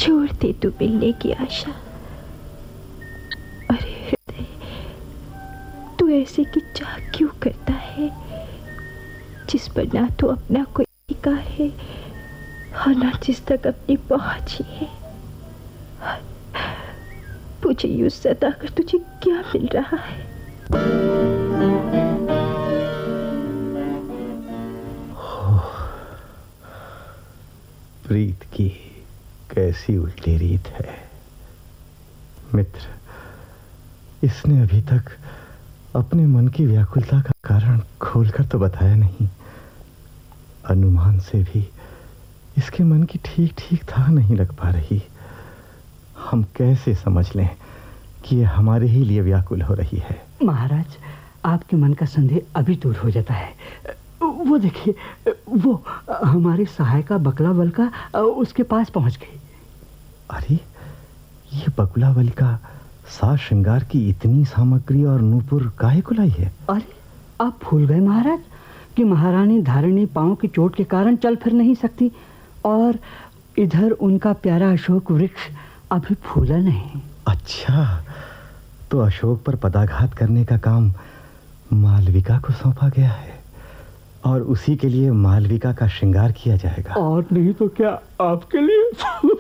छोड़ दे तू मिलने की आशा। अरे हृदय, तू ऐसे की चाह क्यों करता है जिस पर ना तो अपना कोई अधिकार है और ना जिस तक अपनी पहुंच ही है। मुझे यूं सताकर तुझे क्या मिल रहा है? प्रीत की कैसी उल्टी रीत है मित्र। इसने अभी तक अपने मन की व्याकुलता का कारण खोलकर तो बताया नहीं। अनुमान से भी इसके मन की ठीक ठीक था नहीं लग पा रही। हम कैसे समझ लें कि यह हमारे ही लिए व्याकुल हो रही है? महाराज, आपके मन का संदेह अभी दूर हो जाता है। वो देखिए, वो हमारे सहायिका बकुलावल्का उसके पास पहुंच गई। अरे, ये बकुलावल्का साज श्रृंगार की इतनी सामग्री और नूपुर काहे को लाई है? अरे, आप भूल गए महाराज कि महारानी धारिणी पांव की चोट के कारण चल फिर नहीं सकती, और इधर उनका प्यारा अशोक वृक्ष अभी फूला नहीं। अच्छा, तो अशोक पर पदाघात करने का काम मालविका को सौंपा गया है और उसी के लिए मालविका का श्रृंगार किया जाएगा। और नहीं तो क्या आपके लिए?